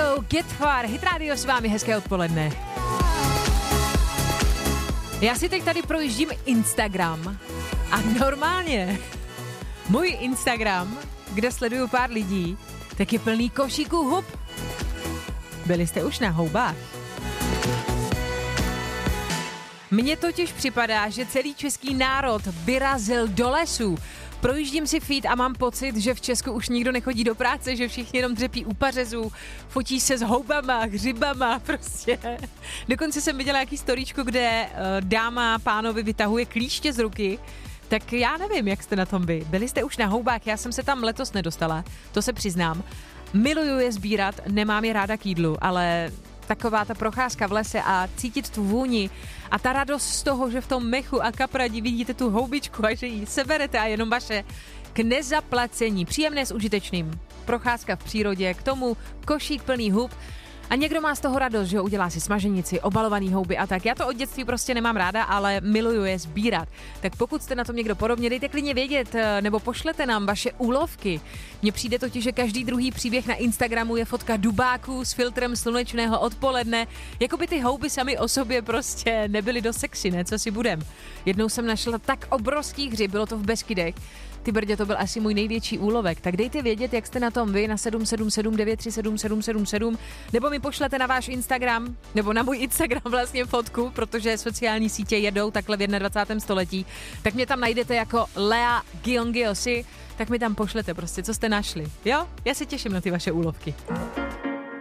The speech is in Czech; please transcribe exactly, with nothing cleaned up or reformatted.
Go Get Far, Hit Radio s vámi, hezké odpoledne. Já si teď tady projíždím Instagram a normálně můj Instagram, kde sleduju pár lidí, tak je plný košíků hub. Byli jste už na houbách? Mně totiž připadá, že celý český národ vyrazil do lesů. Projíždím si feed a mám pocit, že v Česku už nikdo nechodí do práce, že všichni jenom dřepí u pařezů, fotí se s houbama, hřibama, prostě. Dokonce jsem viděla jaký storíčko, kde uh, dáma pánovi vytahuje klíště z ruky. Tak já nevím, jak jste na tom vy. Byli jste už na houbách, já jsem se tam letos nedostala, to se přiznám. Miluju je sbírat, nemám je ráda k jídlu, ale taková ta procházka v lese a cítit tu vůni a ta radost z toho, že v tom mechu a kapradí vidíte tu houbičku a že ji seberete a jenom vaše, k nezaplacení. Příjemné s užitečným. Procházka v přírodě, k tomu košík plný hub. A někdo má z toho radost, že ho udělá si smaženici, obalovaný houby a tak. Já to od dětství prostě nemám ráda, ale miluju je sbírat. Tak pokud jste na tom někdo podobně, dejte klidně vědět, nebo pošlete nám vaše úlovky. Mně přijde totiž, že každý druhý příběh na Instagramu je fotka dubáků s filtrem slunečného odpoledne. Jako by ty houby sami o sobě prostě nebyly do sexy, ne? Co si budem. Jednou jsem našla tak obrovský hřib, bylo to v Beskydech. Ty brdě, to byl asi můj největší úlovek. Tak dejte vědět, jak jste na tom vy na sedm sedm sedm devět tři sedm sedm sedm sedm, nebo mi pošlete na váš Instagram, nebo na můj Instagram vlastně fotku, protože sociální sítě jedou takhle v dvacátém prvním století. Tak mě tam najdete jako Lea Giongiosi, tak mi tam pošlete prostě, co jste našli. Jo? Já se těším na ty vaše úlovky.